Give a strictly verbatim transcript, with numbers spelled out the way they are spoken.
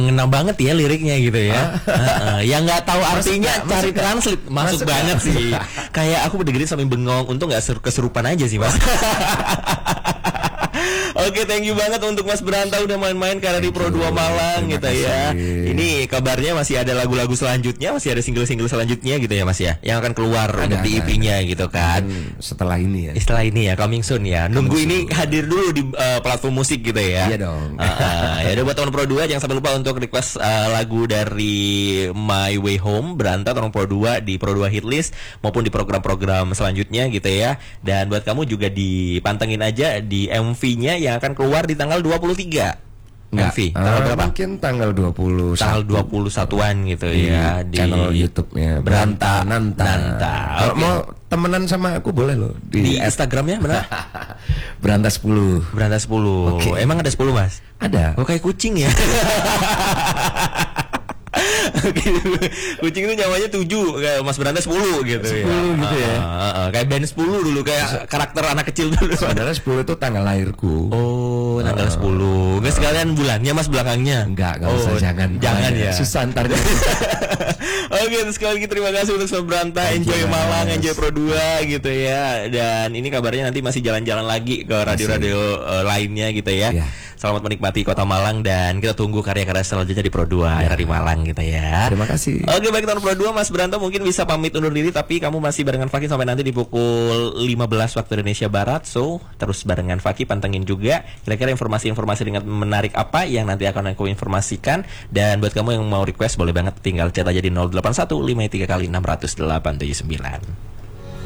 Ngena banget ya liriknya gitu ya. uh, uh, yang nggak tahu artinya masuk, cari masuk, translate masuk, masuk banget sih. Kayak aku berdengerin sambil bengong. Untung nggak keserupan aja sih mas. Oke, thank you banget untuk Mas Beranta udah main-main ke Radio Pro dua Malang gitu ya. Ini kabarnya masih ada lagu-lagu selanjutnya, masih ada single-single selanjutnya gitu ya Mas ya, yang akan keluar ada, untuk di E P-nya gitu kan. Setelah ini ya. Setelah ini ya, coming soon ya. Nunggu coming ini soon. Hadir dulu di uh, platform musik gitu ya. Iya dong. Uh, uh, ya udah buat teman Pro dua jangan sampai lupa untuk request uh, lagu dari My Way Home Beranta teman Pro dua di Pro dua Hitlist maupun di program-program selanjutnya gitu ya. Dan buat kamu juga dipantengin aja di M V-nya yang akan keluar di tanggal dua puluh tiga. Nggak, M V tanggal uh, berapa? Mungkin tanggal dua puluh satu. Tanggal dua puluh satuan gitu di ya di channel YouTube-nya Beranta Nanta. Nanta. Kalau okay. mau temenan sama aku boleh loh di, di Instagramnya benar? Beranta sepuluh. Beranta sepuluh. Okay. Emang ada sepuluh Mas? Ada. Oh kayak kucing ya. Kucing itu nyawanya tujuh, kayak Mas Beranta sepuluh gitu sepuluh ya. gitu ya. Uh, uh, uh, kayak band sepuluh dulu, kayak karakter anak kecil dulu. Sebenarnya sepuluh itu tanggal lahirku. Oh, tanggal uh, sepuluh. Enggak sekalian bulannya Mas belakangnya. Enggak, enggak oh, usah jangan. Jangan ya. Susah ntar. Oke, sekali lagi terima kasih untuk Mas Beranta. Enjoy Malang, enjoy Pro dua gitu ya. Dan ini kabarnya nanti masih jalan-jalan lagi ke radio-radio uh, lainnya gitu ya. Yeah. Selamat menikmati Kota Malang dan kita tunggu karya-karya selanjutnya di Pro dua ya. Radio Malang gitu ya. Terima kasih. Oke, baik teman Pro dua, Mas Beranta mungkin bisa pamit undur diri, tapi kamu masih barengan Fakih sampai nanti di pukul lima belas waktu Indonesia Barat. So, terus barengan Fakih, pantengin juga kira-kira informasi-informasi dengan menarik apa yang nanti akan aku informasikan. Dan buat kamu yang mau request boleh banget tinggal chat aja di nol delapan satu lima tiga kali enam nol delapan tujuh sembilan.